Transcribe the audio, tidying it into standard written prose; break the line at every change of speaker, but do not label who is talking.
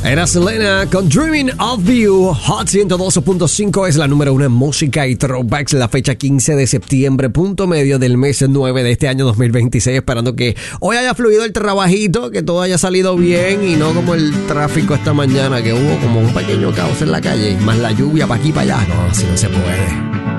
Era Selena con Dreaming of You. Hot 102.5 es la número 1 en música y throwbacks. La fecha 15 de septiembre, punto medio del mes 9 de este año 2026. Esperando que hoy haya fluido el trabajito, que todo haya salido bien y no como el tráfico esta mañana, que hubo como un pequeño caos en la calle, más la lluvia para aquí y para allá. No, así no se puede.